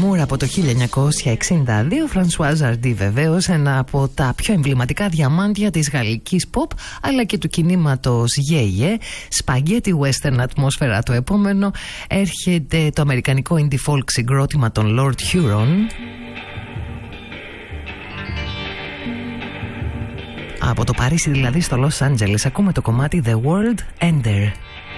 Amour από το 1962. Φρανσουάζ Ζαρντί βεβαίως, ένα από τα πιο εμβληματικά διαμάντια της γαλλικής pop αλλά και του κινήματος γέγε. Σπαγκέτι western ατμόσφαιρα το επόμενο. Έρχεται το αμερικανικό indie folk συγκρότημα των Lord Huron. Από το Παρίσι δηλαδή στο Los Angeles ακούμε το κομμάτι The World Ender.